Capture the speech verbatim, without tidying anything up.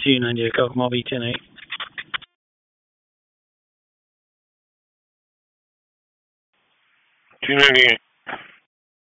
two ninety at Kokomo B ten eight. two ninety-eight.